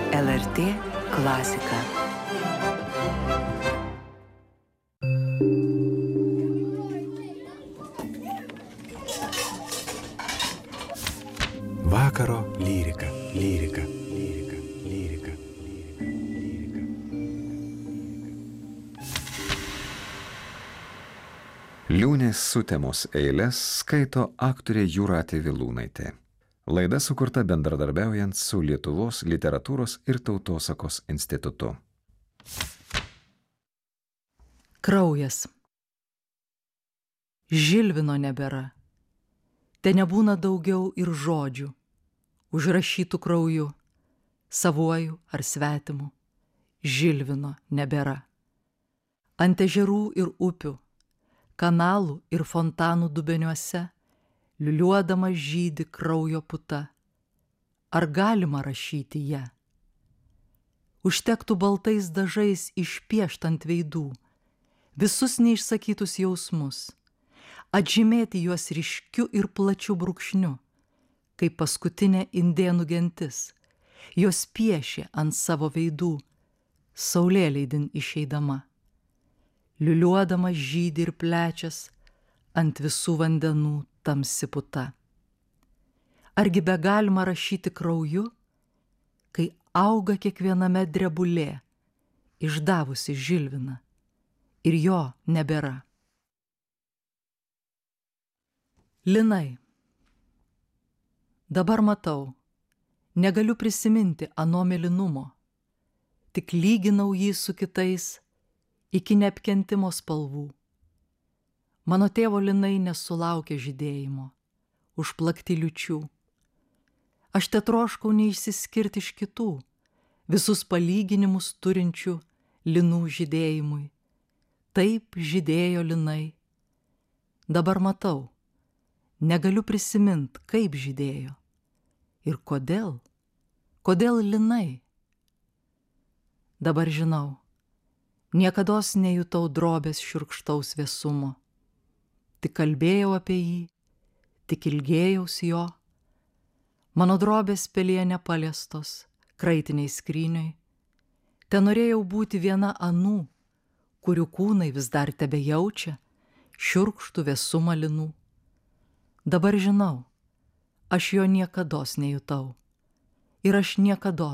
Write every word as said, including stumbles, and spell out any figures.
L R T klasika. Vakaro lyrika, lyrika, lyrika, lyrika, lyrika, lyrika. Liūnės sutemos eiles skaito aktorė Jūratė Vilūnaitė. Laida sukurta bendradarbiaujant su Lietuvos literatūros ir tautosakos institutu. Kraujas. Žilvino nebėra. Te nebūna daugiau ir žodžių, užrašytų krauju, savuoju ar svetimu. Žilvino nebėra. Ant ežerų ir upių, kanalų ir fontanų dubeniuose, liuliuodama žydi kraujo puta. Ar galima rašyti ją? Užtektų baltais dažais išpiešt ant veidų visus neišsakytus jausmus, atžymėti juos ryškiu ir plačiu brūkšniu, kaip paskutinė indėnų gentis, jos piešė ant savo veidų, saulėleidin išeidama. Liuliuodama žydi ir plečias ant visų vandenų tamsi puta. Argi be galima rašyti krauju, kai auga kiekviename drebulė, išdavusi žilviną, ir jo nebėra. Linai. Dabar matau, negaliu prisiminti ano mėlynumo, tik lyginau jį su kitais iki neapkentimo spalvų. Mano tėvo linai nesulaukė žydėjimo, užplakti liūčių. Aš te troškau neišsiskirti iš kitų, visus palyginimus turinčių linų žydėjimui. Taip žydėjo linai. Dabar matau, negaliu prisimint, kaip žydėjo. Ir kodėl? Kodėl linai? Dabar žinau, niekados nejutau drobės šiurkštaus vėsumo. Tik kalbėjau apie jį, tik ilgėjausi jo. Mano drobės pelėje nepaliestos, kraitiniai skrynioj. Te norėjau būti viena anų, kurių kūnai vis dar tebejaučia šiurkštų vėsumą linų. Dabar žinau, aš jo niekados nejutau. Ir aš niekados